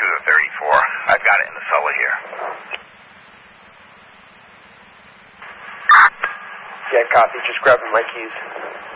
the 34. I've got it in the cellar here. Yeah, copy. Just grabbing my keys.